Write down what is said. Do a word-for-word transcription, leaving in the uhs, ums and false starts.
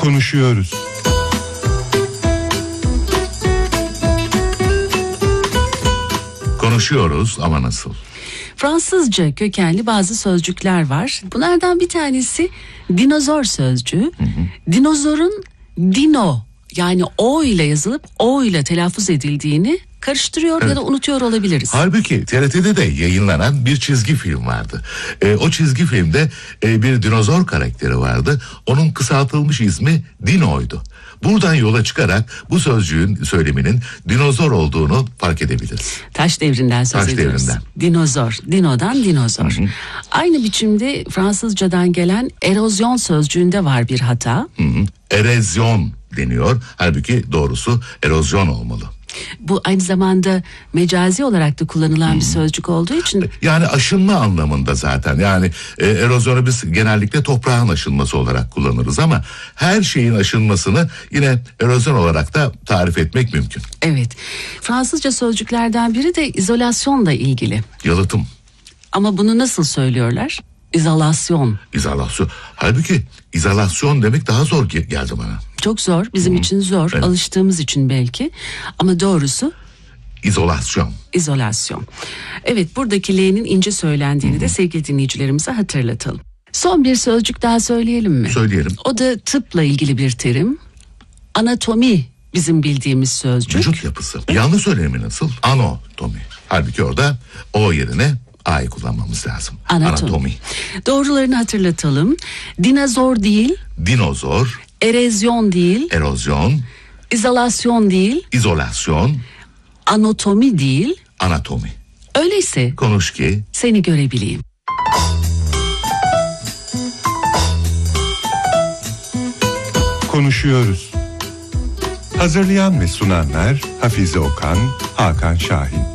Konuşuyoruz. Konuşuyoruz ama nasıl? Fransızca kökenli bazı sözcükler var. Bunlardan bir tanesi dinozor sözcüğü. Hı hı. Dinozorun dino yani o ile yazılıp o ile telaffuz edildiğini karıştırıyor evet. ya da unutuyor olabiliriz. Halbuki T R T'de de yayınlanan bir çizgi film vardı. E, o çizgi filmde e, bir dinozor karakteri vardı. Onun kısaltılmış ismi Dino'ydu. Buradan yola çıkarak bu sözcüğün söyleminin dinozor olduğunu fark edebiliriz. Taş devrinden söz Taş ediyoruz. devrinden. Dinozor, dinodan dinozor. Hı hı. Aynı biçimde Fransızcadan gelen erozyon sözcüğünde var bir hata. Hı hı. Erozyon deniyor. Halbuki doğrusu erozyon olmalı. Bu aynı zamanda mecazi olarak da kullanılan hmm. bir sözcük olduğu için. Yani aşınma anlamında zaten. Yani e, erozyonu biz genellikle toprağın aşınması olarak kullanırız ama her şeyin aşınmasını yine erozyon olarak da tarif etmek mümkün. Evet. Fransızca sözcüklerden biri de izolasyonla ilgili. Yalıtım. Ama bunu nasıl söylüyorlar? İzolasyon. İzolasyon. Halbuki izolasyon demek daha zor geldi bana. Çok zor. Bizim Hı-hı. için zor. Evet. Alıştığımız için belki. Ama doğrusu İzolasyon. İzolasyon. Evet, buradaki L'nin ince söylendiğini Hı-hı. de sevgili dinleyicilerimize hatırlatalım. Son bir sözcük daha söyleyelim mi? Söyleyelim. O da tıpla ilgili bir terim. Anatomi bizim bildiğimiz sözcük. Vücut yapısı. Yanlış söylemi nasıl? Anatomi. Halbuki orada o yerine A'yı kullanmamız lazım. Anatomi. Anatomi. Doğrularını hatırlatalım. Dinozor değil. Dinozor. Erozyon değil. Erozyon. İzolasyon değil. İzolasyon. Anatomi değil. Anatomi. Öyleyse konuş ki seni görebileyim. Konuşuyoruz. Hazırlayan ve sunanlar Hafize Okan, Hakan Şahin.